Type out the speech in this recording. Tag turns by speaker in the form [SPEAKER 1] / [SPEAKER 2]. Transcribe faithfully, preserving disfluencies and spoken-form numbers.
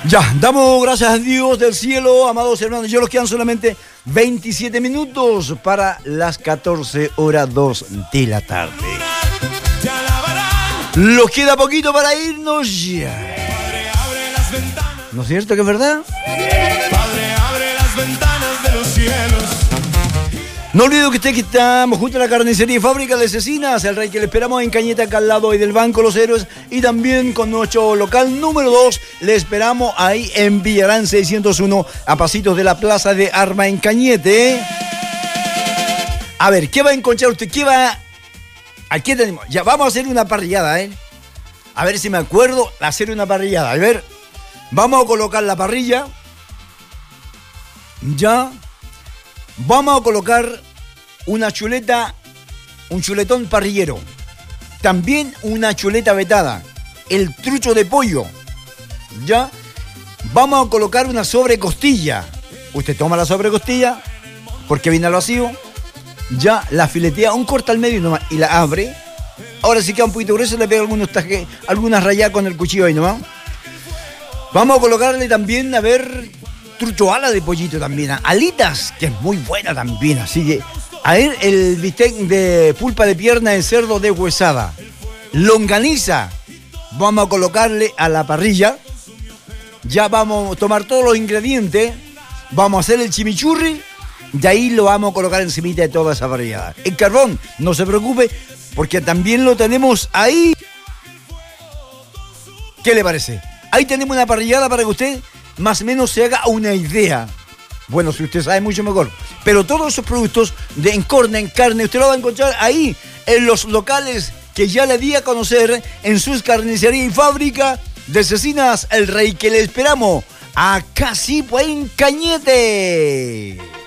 [SPEAKER 1] Ya, damos gracias a Dios del cielo, amados hermanos. Ya nos quedan solamente veintisiete minutos para las catorce horas dos de la tarde. Nos queda poquito para irnos ya. ¿No es cierto que es verdad?
[SPEAKER 2] Padre, abre las ventanas de los cielos.
[SPEAKER 1] No olvide que usted que estamos junto a la carnicería y fábrica de Cecinas, el Rey que le esperamos en Cañete, acá al lado y del Banco Los Héroes, y también con nuestro local número dos, le esperamos ahí en Villarán seiscientos uno, a pasitos de la Plaza de Armas en Cañete. A ver, ¿qué va a encontrar usted? ¿Qué va? Aquí tenemos, ya vamos a hacer una parrillada, ¿eh? A ver si me acuerdo de hacer una parrillada. A ver, vamos a colocar la parrilla. Ya. Vamos a colocar una chuleta, un chuletón parrillero. También una chuleta vetada. El trucho de pollo. ¿Ya? Vamos a colocar una sobrecostilla. Usted toma la sobrecostilla, porque viene al vacío. Ya la filetea, un corte al medio nomás, y la abre. Ahora si queda un poquito grueso, le pega algunos tajes, algunas rayadas con el cuchillo ahí nomás. Vamos a colocarle también, a ver... trucho ala de pollito también, alitas, que es muy buena también, así que a ver el bistec de pulpa de pierna de cerdo deshuesada, longaniza, vamos a colocarle a la parrilla, ya vamos a tomar todos los ingredientes, vamos a hacer el chimichurri, de ahí lo vamos a colocar encimita de toda esa parrillada. El carbón, no se preocupe, porque también lo tenemos ahí. ¿Qué le parece? Ahí tenemos una parrillada para que usted más o menos se haga una idea. Bueno, si usted sabe mucho mejor. Pero todos esos productos de encorne, en carne, usted lo va a encontrar ahí, en los locales que ya le di a conocer, en sus carnicerías y fábrica de Cecinas El Rey, que le esperamos acá sí, pues en Cañete.